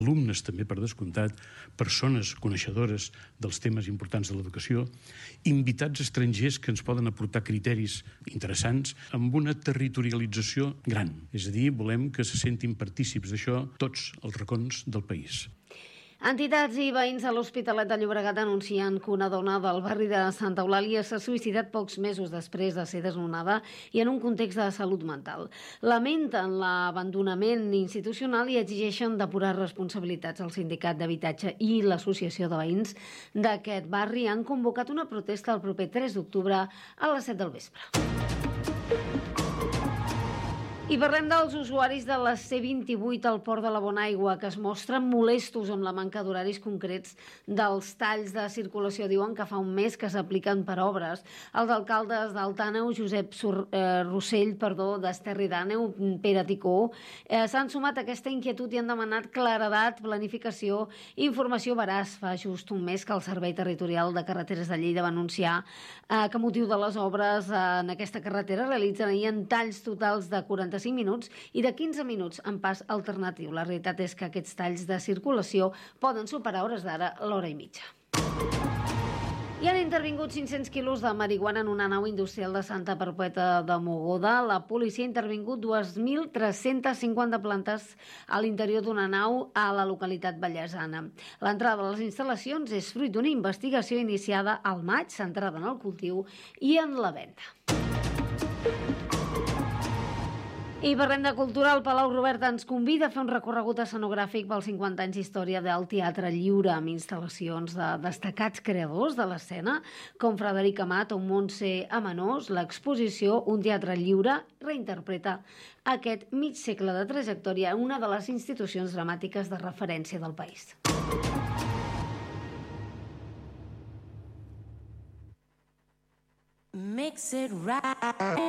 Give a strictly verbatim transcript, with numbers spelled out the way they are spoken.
alumnes també, per descomptat, persones coneixedores dels temes importants de l'educació, invitats estrangers que ens poden aportar criteris interessants amb una territorialització gran. És a dir, volem que se sentin partícips d'això tots els racons del país. Entitats i veïns de l'Hospitalet de Llobregat anuncien que una dona del barri de Santa Eulàlia s'ha suïcidat pocs mesos després de ser desnonada i en un context de salut mental. Lamenten l'abandonament institucional i exigeixen depurar responsabilitats. El Sindicat d'Habitatge i l'Associació de Veïns d'aquest barri han convocat una protesta el proper tres d'octubre a les set del vespre. I parlem dels usuaris de la C vint-i-vuit al Port de la Bonaigua, que es mostren molestos amb la manca d'horaris concrets dels talls de circulació. Diuen que fa un mes que s'apliquen per obres. Els alcaldes d'Alt Àneu, Josep Sur, eh, Rossell, perdó, d'Esterri d'Àneu, Pere Ticó, eh, s'han sumat a aquesta inquietud i han demanat claredat, planificació i informació veraç. Fa just un mes que el Servei Territorial de Carreteres de Lleida va anunciar eh, que a motiu de les obres eh, en aquesta carretera realitzarien talls totals de quaranta-cinc minuts i de quinze minuts en pas alternatiu. La realitat és que aquests talls de circulació poden superar hores d'ara l'hora i mitja. I han intervingut cinc-cents quilos de marihuana en una nau industrial de Santa Perpètua de Mogoda. La policia ha intervingut dos mil tres-cents cinquanta plantes a l'interior d'una nau a la localitat vallesana. L'entrada a les instal·lacions és fruit d'una investigació iniciada al maig, centrada en el cultiu i en la venda. I parlem de cultura. El Palau Robert ens convida a fer un recorregut escenogràfic pels cinquanta anys d'història del Teatre Lliure, amb instal·lacions de destacats creadors de l'escena, com Frederic Amat o Montse Amanós. L'exposició Un teatre lliure reinterpreta aquest mig segle de trajectòria en una de les institucions dramàtiques de referència del país. Mix it right.